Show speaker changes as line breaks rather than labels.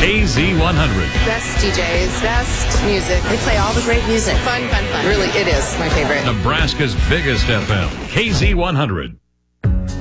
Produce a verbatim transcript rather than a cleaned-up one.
K Z one hundred.
Best D Js, best music. They play all the great music. Fun, fun, fun. Really, it is my favorite.
Nebraska's biggest F M. K Z one hundred.